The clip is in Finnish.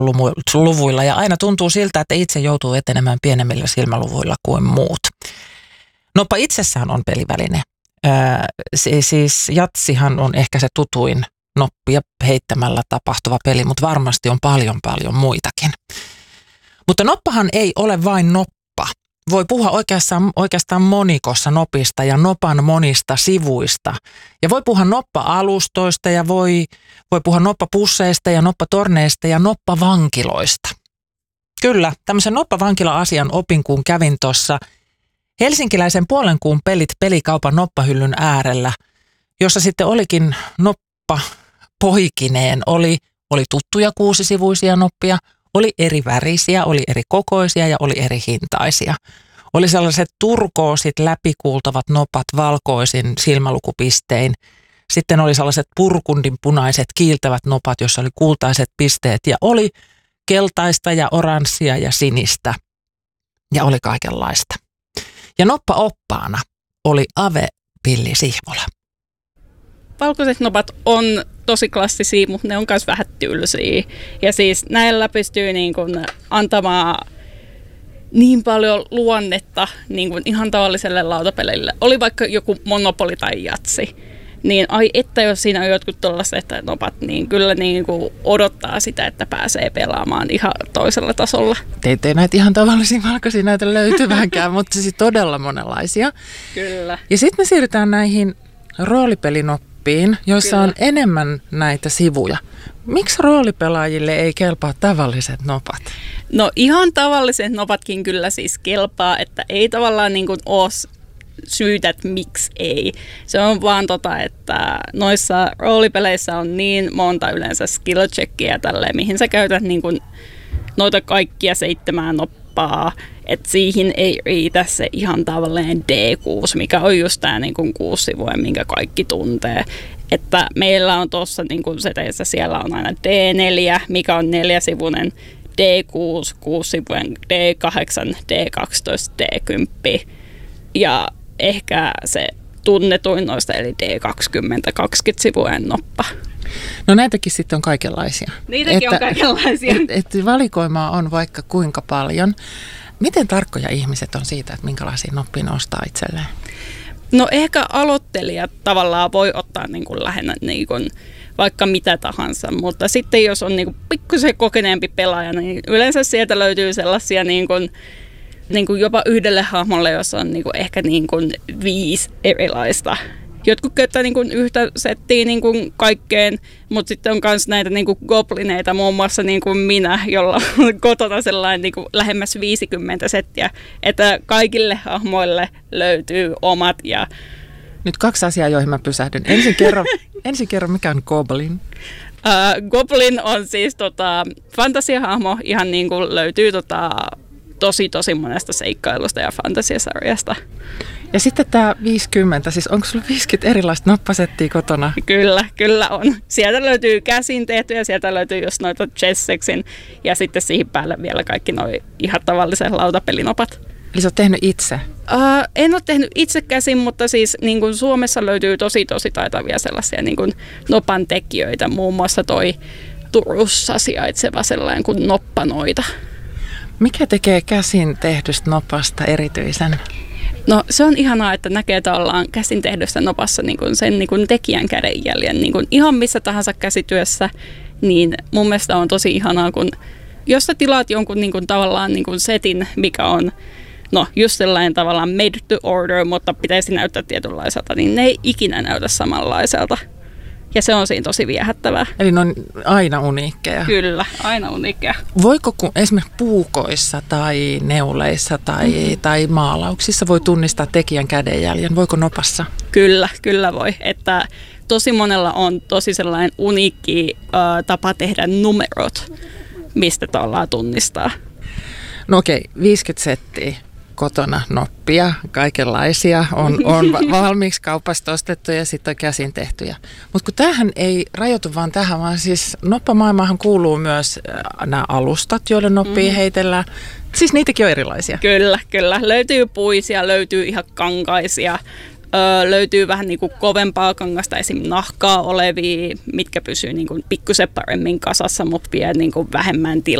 silmäluvuilla ja aina tuntuu siltä, että itse joutuu etenemään pienemmillä silmäluvuilla kuin muut. Noppa itsessään on peliväline. Siis jatsihan on ehkä se tutuin noppia heittämällä tapahtuva peli, mutta varmasti on paljon muitakin. Mutta noppahan ei ole vain noppa. Voi puhua oikeastaan monikossa nopista ja nopan monista sivuista. Ja voi puhua noppa-alustoista ja voi puhua noppapusseista ja noppatorneista ja noppavankiloista. Kyllä, tämmöisen noppavankila-asian opin, kun kävin tuossa helsinkiläisen puolenkuun pelit pelikaupan noppahyllyn äärellä, jossa sitten olikin noppa poikineen. Oli tuttuja 6-sivuisia noppia, oli eri värisiä, oli eri kokoisia ja oli eri hintaisia. Oli sellaiset turkoosit läpikuultavat nopat valkoisin silmälukupistein. Sitten oli sellaiset purkundin punaiset kiiltävät nopat, joissa oli kultaiset pisteet ja oli keltaista ja oranssia ja sinistä ja oli kaikenlaista. Ja noppaoppaana oli Ave Pilli Sihvola. Valkoiset nopat on tosi klassisia, mutta ne on myös vähän tylsiä. Ja siis näillä pystyy niin kuin antamaan niin paljon luonnetta niin kuin ihan tavalliselle lautapelille. Oli vaikka joku Monopoly tai Jatsi. Niin ai että jos siinä on jotkut tuollaiset nopat, niin kyllä niin kuin odottaa sitä, että pääsee pelaamaan ihan toisella tasolla. Teitä ei näitä ihan tavallisia valkoisia näitä löytyvänkään, mutta siis todella monenlaisia. Kyllä. Ja sitten me siirrytään näihin roolipelinoppiin, joissa kyllä on enemmän näitä sivuja. Miksi roolipelaajille ei kelpaa tavalliset nopat? No ihan tavalliset nopatkin kyllä siis kelpaa, että ei tavallaan niin kuin ole syytä, että miksi ei. Se on vaan että noissa roolipeleissä on niin monta yleensä skill checkia tälleen, mihin sä käytät niin kuin noita kaikkia 7 noppaa, että siihen ei riitä se ihan tavallinen D6, mikä on just tää niin kuin 6 sivua, minkä kaikki tuntee. Että meillä on tuossa niin kuin seteissä, siellä on aina D4, mikä on 4-sivuinen, D6, 6-sivuinen, D8, D12, D10 ja ehkä se tunnetuin noista, eli D20, 20-sivujen noppa. No näitäkin sitten on kaikenlaisia. Niitäkin on kaikenlaisia. Että valikoimaa on vaikka kuinka paljon. Miten tarkkoja ihmiset on siitä, että minkälaisia noppia nostaa itselleen? No ehkä aloittelijat tavallaan voi ottaa niin kuin lähinnä niin kuin vaikka mitä tahansa, mutta sitten jos on niin kuin pikkusen kokeneempi pelaaja, niin yleensä sieltä löytyy sellaisia niin kuin jopa yhdelle hahmolle, jossa on niin kuin ehkä niin kuin 5 erilaista. Jotkut käyttää niin kuin yhtä settiä niin kuin kaikkeen, mutta sitten on myös näitä niin kuin goblineita, muun muassa niin kuin minä, jolla on kotona sellainen niin kuin lähemmäs 50 settiä, että kaikille hahmoille löytyy omat. Ja nyt 2 asiaa, joihin mä pysähdyn. Ensin kerro, mikä on goblin? Goblin on siis fantasiahahmo, ihan niin kuin löytyy tosi monesta seikkailusta ja fantasiasarjasta. Ja sitten tämä 50, siis onko sulla 50 erilaista noppasettiä kotona? Kyllä on. Sieltä löytyy käsin tehtyjä, sieltä löytyy just noita Chessexin ja sitten siihen päälle vielä kaikki noi ihan tavalliset lautapelinopat. Eli sä oot tehnyt itse? En ole tehnyt itse käsin, mutta siis niin kuin Suomessa löytyy tosi taitavia sellaisia niin kuin nopan tekijöitä. Muun muassa toi Turussa sijaitseva sellainen kuin Noppanoita. Mikä tekee käsin tehdystä nopasta erityisen? No se on ihanaa, että näkee tavallaan käsin tehdystä nopassa niin kuin sen niin kuin tekijän kädenjäljen. Niin kuin ihan missä tahansa käsityössä, niin mun mielestä on tosi ihanaa, kun jos sä tilaat jonkun niin kuin tavallaan niin kuin setin, mikä on just sellainen tavallaan made to order, mutta pitäisi näyttää tietynlaiselta, niin ne ei ikinä näytä samanlaiselta. Ja se on siinä tosi viehättävää. Eli ne on aina uniikkeja. Kyllä, aina uniikkeja. Voiko esimerkiksi puukoissa tai neuleissa tai maalauksissa voi tunnistaa tekijän kädenjäljen? Voiko nopassa? Kyllä voi. Että tosi monella on tosi sellainen uniikki tapa tehdä numerot, mistä tavallaan tunnistaa. No okei, 50 settiä. Kotona noppia, kaikenlaisia, on valmiiksi kaupasta ostettuja ja sitten on käsin tehtyjä. Mutta kun tämähän ei rajoitu vaan tähän, vaan siis noppamaailmahan kuuluu myös nämä alustat, joille noppia heitellään. Siis niitäkin on erilaisia. Kyllä. Löytyy puisia, löytyy ihan kankaisia. löytyy vähän niin kuin kovempaa kangasta, esim. Nahkaa olevia, mitkä pysyy niin kuin pikkusen paremmin kasassa, mutta vie niin kuin vähemmän tilaa